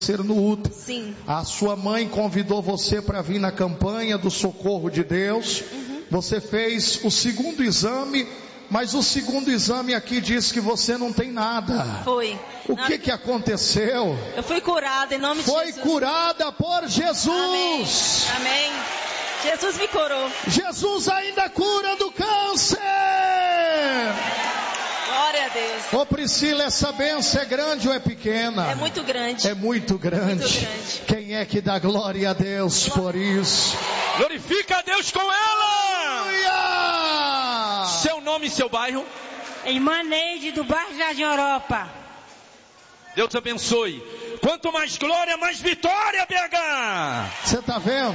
ser no útero. Sim. A sua mãe convidou você para vir na campanha do Socorro de Deus. Você fez o segundo exame, mas o segundo exame aqui diz que você não tem nada. Foi. O que aconteceu? Eu fui curada em nome de Jesus. Foi curada por Jesus. Amém. Jesus me curou. Jesus ainda cura do câncer. Glória a Deus. Ô Priscila, essa bênção é grande ou é pequena? É muito grande. É muito grande. Muito grande. Quem é que dá glória a Deus por isso? Glorifica a Deus com ela. Aleluia! Seu nome e seu bairro? Irmã Neide, do bairro Jardim Europa. Deus abençoe. Quanto mais glória, mais vitória, BH. Você está vendo?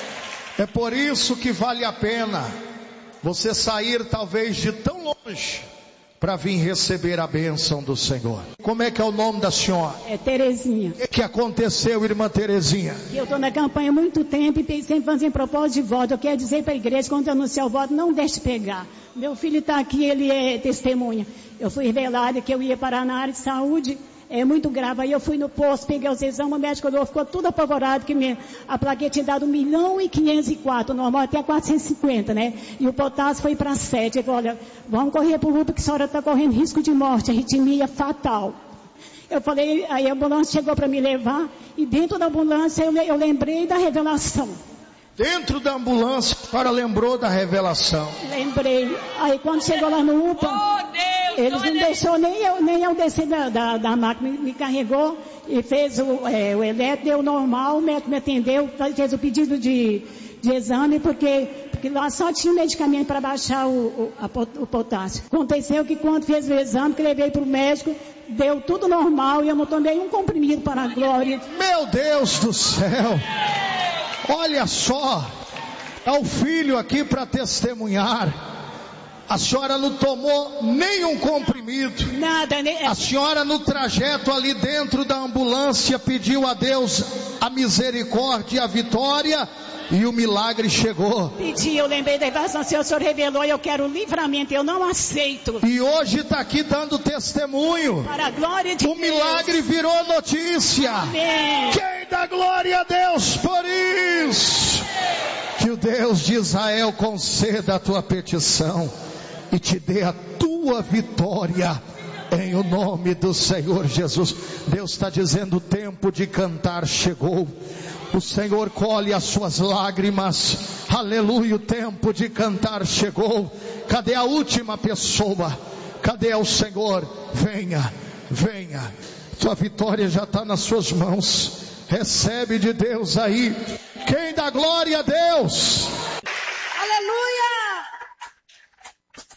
É por isso que vale a pena você sair talvez de tão longe para vir receber a bênção do Senhor. Como é que é o nome da senhora? É Terezinha. O que aconteceu, irmã Terezinha? Eu estou na campanha há muito tempo e sempre fazendo propósito de voto. Eu quero dizer para a igreja, quando anunciar o voto, não deixe pegar. Meu filho está aqui, ele é testemunha. Eu fui revelada que eu ia parar na área de saúde. É muito grave. Aí eu fui no posto, peguei os exames, o médico ficou tudo apavorado, que a plaqueta tinha dado 1.504.000, o normal até 450, né? E o potássio foi para 7. Ele falou, olha, vamos correr para o UPA que a senhora está correndo risco de morte, arritmia fatal. Eu falei, aí a ambulância chegou para me levar, e dentro da ambulância eu lembrei da revelação. Dentro da ambulância, a senhora lembrou da revelação? Lembrei. Aí quando chegou lá no UPA, eles não deixou nem eu descer da máquina, me carregou e fez o eletro, deu normal, o médico me atendeu, fez o pedido de exame, porque lá só tinha medicamento para baixar o potássio. Aconteceu que quando fez o exame, que levei para o médico, deu tudo normal e eu não tomei um comprimido para a glória. Meu Deus do céu! Olha só, é o filho aqui para testemunhar. A senhora não tomou nenhum comprimido. Nada, né? A senhora no trajeto ali dentro da ambulância pediu a Deus a misericórdia e a vitória, e o milagre chegou. Pedi, eu lembrei da revelação, o Senhor revelou, eu quero livramento, eu não aceito. E hoje está aqui dando testemunho. Para a glória de Deus. O milagre virou notícia. Amém. Quem dá glória a Deus por isso? Que o Deus de Israel conceda a tua petição e te dê a tua vitória, em o nome do Senhor Jesus. Deus está dizendo, o tempo de cantar chegou. O Senhor colhe as suas lágrimas. Aleluia, o tempo de cantar chegou. Cadê a última pessoa? Cadê o Senhor? Venha, venha. Sua vitória já está nas suas mãos. Recebe de Deus aí. Quem dá glória a Deus? Aleluia.